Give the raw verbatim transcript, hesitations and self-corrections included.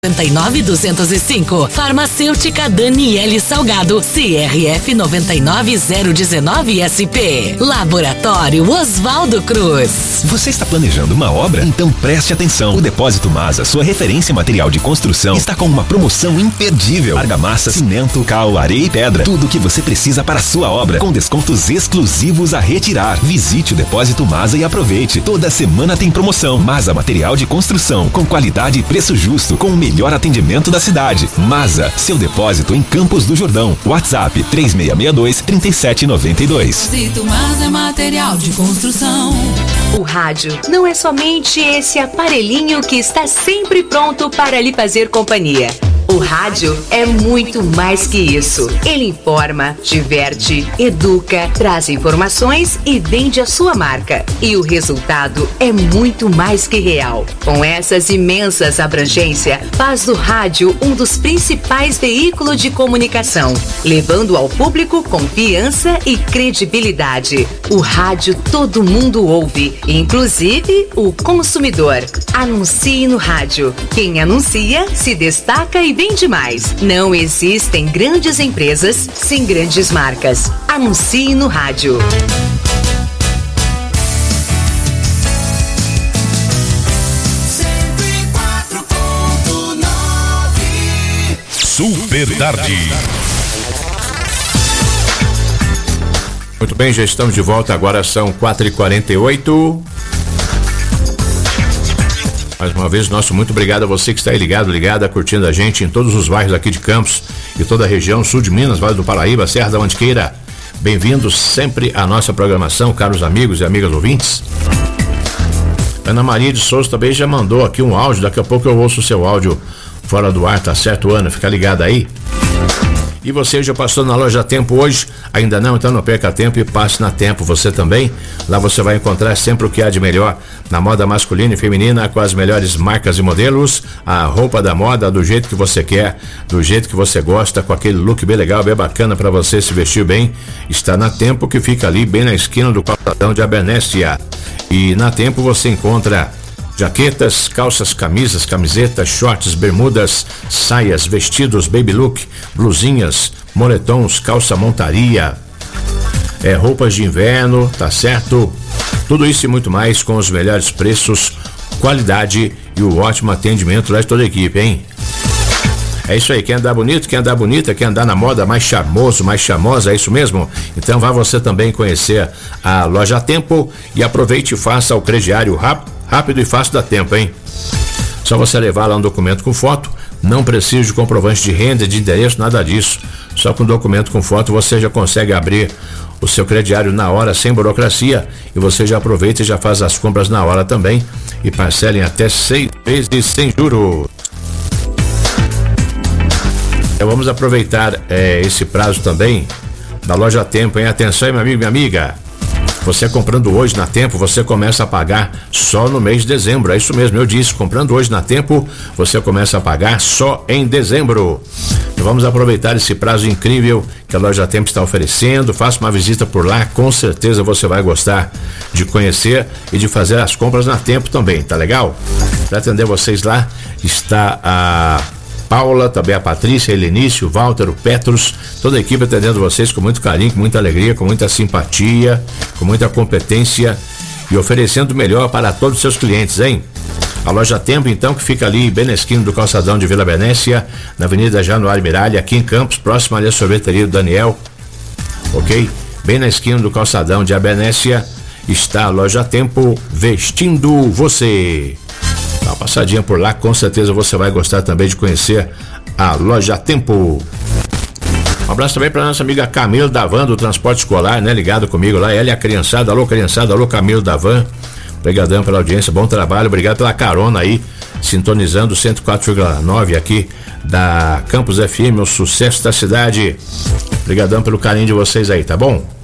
noventa e nove duzentos e cinco. Farmacêutica Daniele Salgado, C R F nove nove zero um nove S P. Laboratório Oswaldo Cruz. Você está planejando uma obra? Então preste atenção. O Depósito Masa, sua referência em material de construção, está com uma promoção imperdível. Argamassa, cimento, cal, areia e pedra. Tudo o que você precisa para a sua obra, com descontos exclusivos a retirar. Visite o Depósito Masa e aproveite. Toda semana tem promoção. Masa Material de Construção, com qualidade e preço justo, com o melhor atendimento da cidade. Masa, seu depósito em Campos do Jordão. WhatsApp três seis seis dois, três sete nove dois. Depósito Masa Material de Construção. O rádio não é somente esse aparelhinho que está sempre pronto para lhe fazer companhia. O rádio é muito mais que isso. Ele informa, diverte, educa, traz informações e vende a sua marca. E o resultado é muito mais que real. Com essas imensas abrangências, faz do rádio um dos principais veículos de comunicação, levando ao público confiança e credibilidade. O rádio todo mundo ouve, inclusive o consumidor. Anuncie no rádio. Quem anuncia se destaca e vende mais. Não existem grandes empresas sem grandes marcas. Anuncie no rádio. Super Tarde. Muito bem, já estamos de volta. Agora são quatro e quarenta e oito. Mais uma vez, nosso muito obrigado a você que está aí ligado, ligada, curtindo a gente em todos os bairros aqui de Campos e toda a região sul de Minas, Vale do Paraíba, Serra da Mantiqueira. Bem-vindos sempre à nossa programação, caros amigos e amigas ouvintes. Ana Maria de Souza também já mandou aqui um áudio, daqui a pouco eu ouço o seu áudio fora do ar, tá certo, Ana? Fica ligada aí. E você já passou na loja Tempo hoje? Ainda não? Então não perca tempo e passe na Tempo, você também. Lá você vai encontrar sempre o que há de melhor na moda masculina e feminina, com as melhores marcas e modelos, a roupa da moda do jeito que você quer, do jeito que você gosta, com aquele look bem legal, bem bacana para você se vestir bem. Está na Tempo, que fica ali bem na esquina do calçadão de Abernésia. E na Tempo você encontra jaquetas, calças, camisas, camisetas, shorts, bermudas, saias, vestidos, baby look, blusinhas, moletons, calça montaria, é, roupas de inverno, tá certo? Tudo isso e muito mais com os melhores preços, qualidade e o ótimo atendimento lá de toda a equipe, hein? É isso aí, quer andar bonito, quer andar bonita, quer andar na moda mais charmoso, mais charmosa, é isso mesmo? Então vá você também conhecer a loja Tempo e aproveite e faça o crediário rápido. Rápido e fácil dá tempo, hein? Só você levar lá um documento com foto, não precisa de comprovante de renda, de endereço, nada disso. Só com documento com foto você já consegue abrir o seu crediário na hora, sem burocracia, e você já aproveita e já faz as compras na hora também e parcela em até seis vezes sem juros. Então vamos aproveitar é, esse prazo também da loja Tempo, hein? Atenção aí, meu amigo, minha amiga. Você comprando hoje na Tempo, você começa a pagar só no mês de dezembro. É isso mesmo, eu disse, comprando hoje na Tempo, você começa a pagar só em dezembro. E vamos aproveitar esse prazo incrível que a loja Tempo está oferecendo. Faça uma visita por lá, com certeza você vai gostar de conhecer e de fazer as compras na Tempo também, tá legal? Para atender vocês lá está a Paula, também a Patrícia, a Helenício, o Walter, o Petros, toda a equipe atendendo vocês com muito carinho, com muita alegria, com muita simpatia, com muita competência e oferecendo o melhor para todos os seus clientes, hein? A loja Tempo, então, que fica ali bem na esquina do calçadão de Vila Bernésia, na Avenida Januário Miralha, aqui em Campos, próximo ali à sorveteria do Daniel, ok? Bem na esquina do calçadão de Abernésia está a loja Tempo, vestindo você. Dá uma passadinha por lá, com certeza você vai gostar também de conhecer a loja Tempo. Um abraço também para nossa amiga Camila da Van, do transporte escolar, né? Ligado comigo lá, ela e a criançada. Alô, criançada, alô, Camilo da Van. Obrigadão pela audiência, bom trabalho, obrigado pela carona aí, sintonizando cento e quatro vírgula nove aqui da Campus F M, o sucesso da cidade. Obrigadão pelo carinho de vocês aí, tá bom?